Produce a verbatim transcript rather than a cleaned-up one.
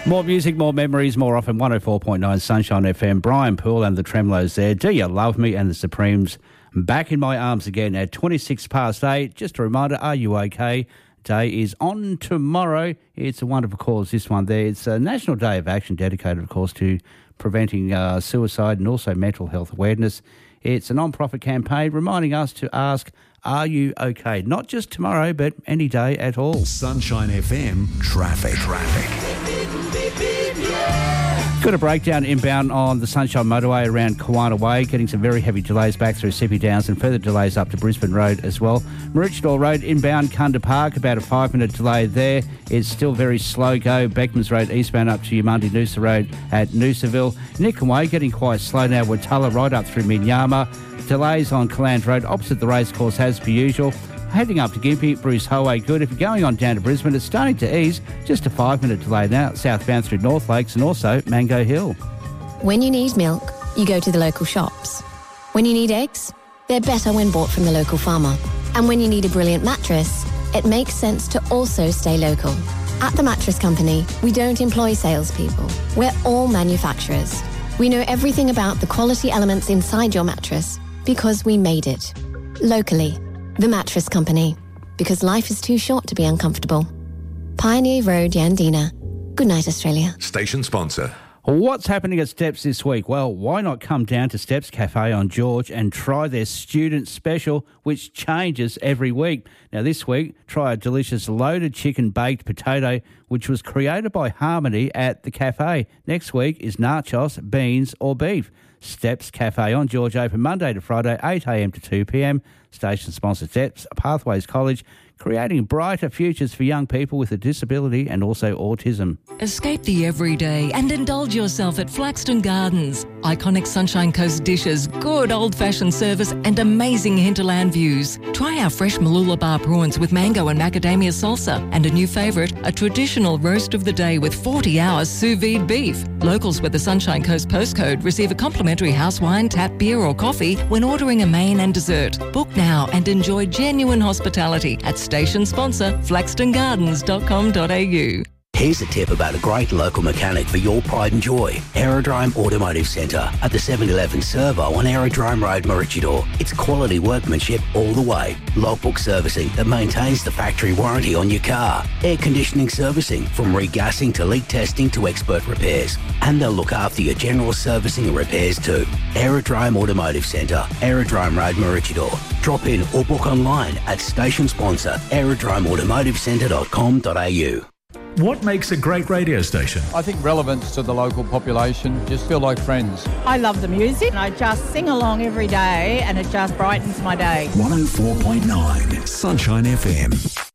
More music, more memories, more often. one oh four point nine Sunshine F M. Brian Poole and the Tremolos there. Do You Love Me? And the Supremes back in my arms again at twenty-six past eight. Just a reminder, are you okay? Day is on tomorrow. It's a wonderful cause, this one there. It's a National Day of Action dedicated, of course, to preventing uh, suicide and also mental health awareness. It's a non-profit campaign reminding us to ask, are you okay? Not just tomorrow, but any day at all. Sunshine F M traffic. Traffic. Got a breakdown inbound on the Sunshine Motorway around Kawana Way, getting some very heavy delays back through Sippy Downs and further delays up to Brisbane Road as well. Maroochydore Road inbound Kunda Park, about a five-minute delay there. It's still very slow go. Beckmans Road eastbound up to Yamundi Noosa Road at Noosaville. Nickham Way getting quite slow now. Watala right up through Minyama. Delays on Caland Road opposite the racecourse as per usual. Heading up to Gympie, Bruce Highway good. If you're going on down to Brisbane, it's starting to ease. Just a five-minute delay now, southbound through North Lakes and also Mango Hill. When you need milk, you go to the local shops. When you need eggs, they're better when bought from the local farmer. And when you need a brilliant mattress, it makes sense to also stay local. At The Mattress Company, we don't employ salespeople. We're all manufacturers. We know everything about the quality elements inside your mattress because we made it. Locally. The Mattress Company, because life is too short to be uncomfortable. Pioneer Road, Yandina. Good night, Australia. Station sponsor. What's happening at Steps this week? Well, why not come down to Steps Cafe on George and try their student special, which changes every week. Now, this week, try a delicious loaded chicken baked potato, which was created by Harmony at the cafe. Next week is nachos, beans or beef. Steps Cafe on George, open Monday to Friday, eight a m to two p m. Station sponsor Steps, Pathways College, creating brighter futures for young people with a disability and also autism. Escape the everyday and indulge yourself at Flaxton Gardens. Iconic Sunshine Coast dishes, good old-fashioned service and amazing hinterland views. Try our fresh Malula Bar prawns with mango and macadamia salsa and a new favourite, a traditional roast of the day with forty hours sous vide beef. Locals with the Sunshine Coast postcode receive a complimentary house wine, tap beer or coffee when ordering a main and dessert. Book now and enjoy genuine hospitality at station sponsor flaxton gardens dot com dot a u. Here's a tip about a great local mechanic for your pride and joy. Aerodrome Automotive Centre at the seven eleven Servo on Aerodrome Road, Maroochydore. It's quality workmanship all the way. Logbook servicing that maintains the factory warranty on your car. Air conditioning servicing from regassing to leak testing to expert repairs. And they'll look after your general servicing and repairs too. Aerodrome Automotive Centre, Aerodrome Road, Maroochydore. Drop in or book online at station sponsor aerodrome automotive centre dot com dot a u. What makes a great radio station? I think relevance to the local population, just feel like friends. I love the music and I just sing along every day and it just brightens my day. one oh four point nine Sunshine F M.